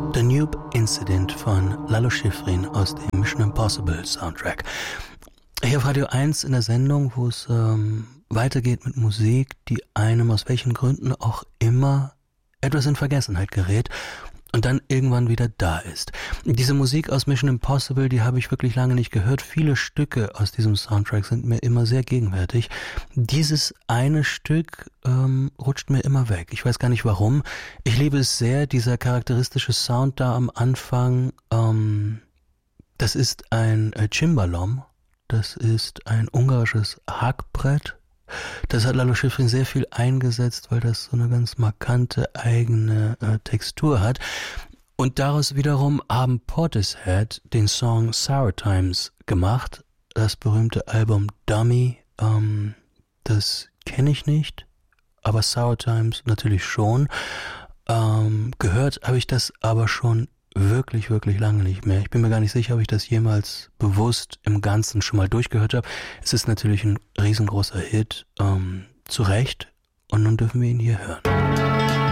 The Noob Incident von Lalo Schifrin aus dem Mission Impossible Soundtrack. Hier auf Radio 1 in der Sendung, wo es weitergeht mit Musik, die einem aus welchen Gründen auch immer etwas in Vergessenheit gerät und dann irgendwann wieder da ist. Diese Musik aus Mission Impossible, die habe ich wirklich lange nicht gehört. Viele Stücke aus diesem Soundtrack sind mir immer sehr gegenwärtig. Dieses eine Stück rutscht mir immer weg. Ich weiß gar nicht warum. Ich liebe es sehr, dieser charakteristische Sound da am Anfang. Das ist ein Cimbalom. Das ist ein ungarisches Hackbrett. Das hat Lalo Schifrin sehr viel eingesetzt, weil das so eine ganz markante eigene Textur hat. Und daraus wiederum haben Portishead den Song Sour Times gemacht. Das berühmte Album Dummy, das kenne ich nicht, aber Sour Times natürlich schon. Gehört habe ich das aber schon wirklich, wirklich lange nicht mehr. Ich bin mir gar nicht sicher, ob ich das jemals bewusst im Ganzen schon mal durchgehört habe. Es ist natürlich ein riesengroßer Hit, zu Recht. Und nun dürfen wir ihn hier hören.